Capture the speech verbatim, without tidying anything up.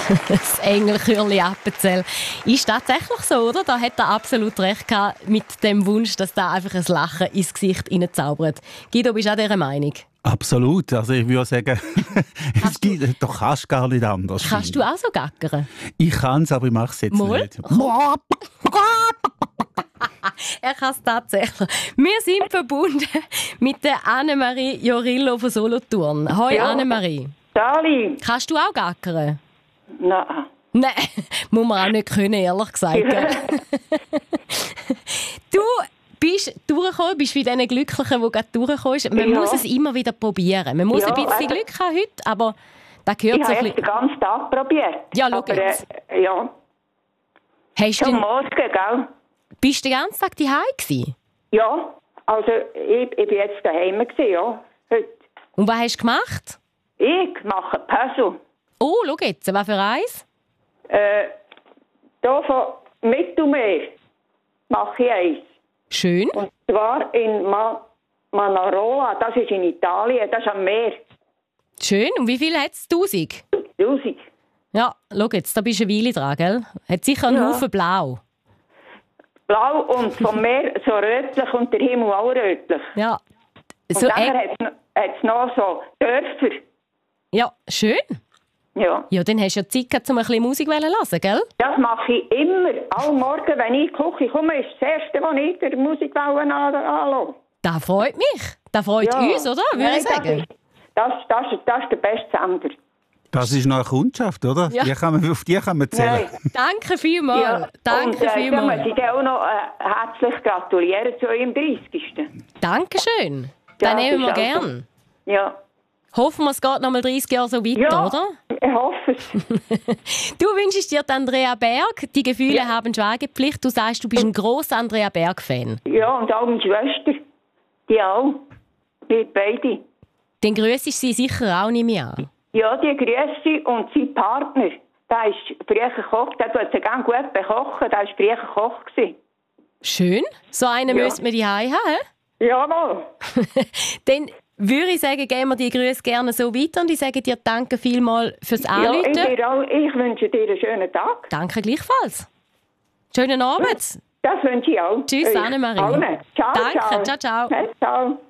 Das Engelchürli Appenzell. Ist tatsächlich so, oder? Da hat er absolut recht gehabt mit dem Wunsch, dass da einfach ein Lachen ins Gesicht hineinzaubert. Guido, bist du auch dieser Meinung? Absolut. Also ich würde sagen, es gibt, doch kannst du gar nicht anders. Kannst du auch so gackern? Ich kann es, aber ich mache es jetzt Mal? nicht. Er kann es tatsächlich. Wir sind verbunden mit der Annemarie Jorillo von Solothurn. Hoi Ja. Annemarie. Sali. Kannst du auch gackern? Nein. Nein, muss man auch nicht können, ehrlich gesagt. gell? Du bist durchgekommen, bist wie diesen Glücklichen, die gerade durchgekommen ist. Man Ja. muss es immer wieder probieren. Man muss Ja, ein bisschen also- Glück haben heute, aber das gehört Ich so habe ein jetzt den bisschen... ganzen Tag probiert. Ja, schau Aber, jetzt. äh, ja, Hast du zum denn, Morgen, gell? bist du den ganzen Tag daheim gewesen? Ja, also ich, ich bin jetzt daheim gewesen, ja, heute. Und was hast du gemacht? Ich mache Puzzle. Oh, schau jetzt, was für eins? Äh, hier von Mittelmeer mache ich eins. Schön. Und zwar in Ma Manarola, das ist in Italien, das ist am Meer. Schön. Und wie viel hat es? Tausend? Tausend. Ja, schau jetzt, da bist du eine Weile dran, gell? Hat sicher einen Ja. Haufen blau. Blau und vom Meer so rötlich und der Himmel auch rötlich. Ja. Und So dann eng- hat es noch so Dörfer. Ja, schön. Ja. Ja, dann hast du ja Zeit gehabt, um ein bisschen Musik zu hören, gell? Das mache ich immer. Alle Morgen, wenn ich in die Küche komme, ist das Erste, was ich der Musikwelle anlasse. Das freut mich. Das freut uns, oder? Würde Nein, ich sagen. Das ist, das, ist, das ist der beste Sender. Das ist noch eine Kundschaft, oder? Ja. Die kann man, auf die kann man zählen. Nein. Danke vielmals. Ja. Danke Und äh, da vielmals. muss ich dir auch noch äh, herzlich gratulieren zu eurem dreißigsten Dankeschön. Ja, Das nehmen wir das ist also- gern. Ja. Hoffen wir, es geht noch mal dreißig Jahre so weiter, Ja, oder? ich hoffe es. Du wünschst dir die Andrea Berg. Die Gefühle Ja. haben Schweigepflicht. Du sagst, du bist ein grosser Andrea Berg-Fan. Ja, und auch meine Schwester. Die auch. Die beide. Den grüssest sie sicher auch nicht mehr an. Ja, die grüße und sein Partner. Der ist früher Koch. Der tut sie gerne gut bekochen. Der war früher Koch gewesen. Schön. So einen Ja. müsste man die haben. Jawohl. Dann würde ich sagen, geben wir die Grüße gerne so weiter und ich sage dir danke vielmals fürs Ja, ich, Anrufen. dir auch, ich wünsche dir einen schönen Tag. Danke gleichfalls. Schönen Abend. Das wünsche ich auch. Tschüss, Euch Annemarie. allen. Ciao, Danke, ciao. ciao, ciao. Ja, ciao.